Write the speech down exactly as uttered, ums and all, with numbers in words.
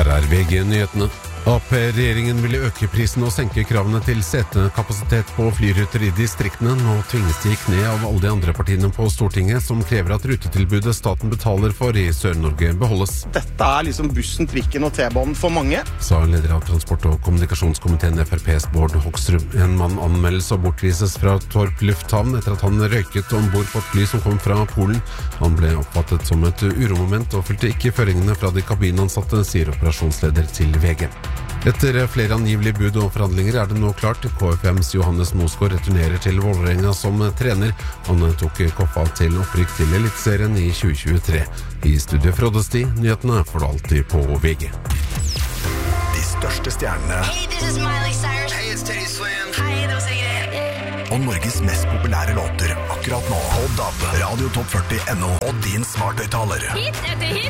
Her er V G-nyhetene. A P-regjeringen ville øke prisen og senke kravene til setekapasitet på flyruter i distriktene. Nå tvinges de i kne av alle de andre partiene på Stortinget, som krever at rutetilbudet staten betaler for i Sør-Norge beholdes. Dette er liksom bussen, trikken og T-banen for mange, sa leder av transport- og kommunikasjonskomiteen F R P's Bård Hoksrud. En mann anmeldes og bortvises fra Torp lufthavn etter at han røyket ombord på et fly som kom fra Polen. Han ble oppfattet som et uromoment og fulgte ikke føringene fra de kabinansatte, sier operasjonsleder til V G. Etter flere angivelige bud og forhandlinger er det nå klart. K F M's Johannes Mosgaard returnerer til Vålerenga som trener. Han tok Koffa til opprykk til Eliteserien i tjue tjuetre. I studiet Frode Sti, nyhetene får du alltid på V G. De største stjernene. Hey, this is Miley Cyrus. Hey, it's Teddy Swims. Hei, det var Sigrid. Og Norges mest populære låter akkurat nå. På D A B, Radio Topp førti punktum no og din smarthøyttaler. Hit etter hit.